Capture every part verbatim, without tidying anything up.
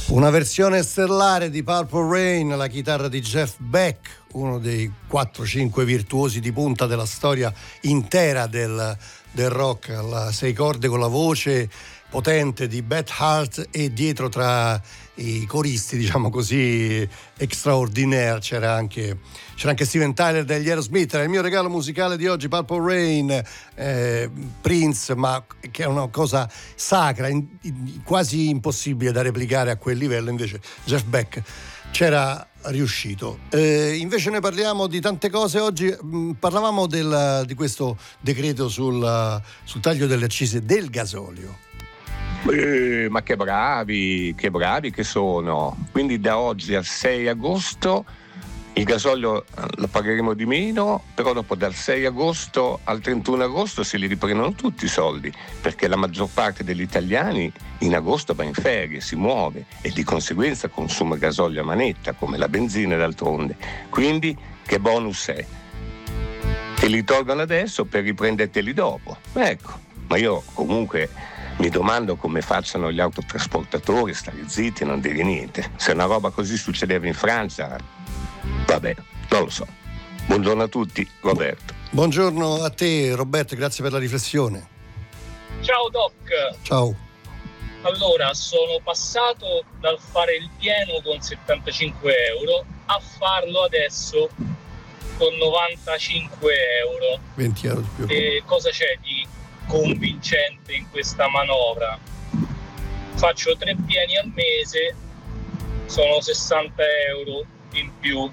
Una versione stellare di Purple Rain, la chitarra di Jeff Beck, uno dei quattro cinque virtuosi di punta della storia intera del, del rock, alla sei corde con la voce potente di Beth Hart e dietro tra i coristi, diciamo così, extraordinaire c'era anche, c'era anche Steven Tyler degli Aerosmith. Era il mio regalo musicale di oggi, Purple Rain, eh, Prince, ma che è una cosa sacra, in, in, quasi impossibile da replicare a quel livello. Invece Jeff Beck c'era riuscito. Eh, invece noi parliamo di tante cose oggi. Mh, parlavamo del, di questo decreto sul, sul taglio delle accise del gasolio. Eh, ma che bravi, che bravi che sono. Quindi da oggi al sei agosto il gasolio lo pagheremo di meno, però dopo dal sei agosto al trentuno agosto se li riprendono tutti i soldi, perché la maggior parte degli italiani in agosto va in ferie, si muove e di conseguenza consuma gasolio a manetta, come la benzina d'altronde. Quindi che bonus è? Te li tolgono adesso per riprenderteli dopo. Ecco, ma io comunque mi domando come facciano gli autotrasportatori, stare zitti e non dire niente. Se una roba così succedeva in Francia, vabbè, non lo so. Buongiorno a tutti, Roberto. Buongiorno a te, Roberto, grazie per la riflessione. Ciao Doc. Ciao. Allora, sono passato dal fare il pieno con settantacinque euro a farlo adesso con novantacinque euro. venti euro di più. E cosa c'è di convincente in questa manovra? Faccio tre pieni al mese, sono sessanta euro in più.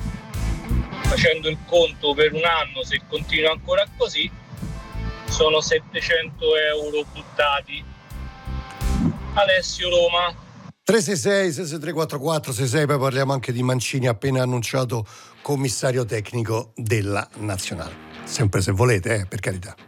Facendo il conto per un anno, se continua ancora così, sono settecento euro buttati. Alessio, Roma. tre sei sei sei sei tre quattro quattro sei sei. Poi parliamo anche di Mancini, appena annunciato commissario tecnico della Nazionale. Sempre se volete, eh, per carità.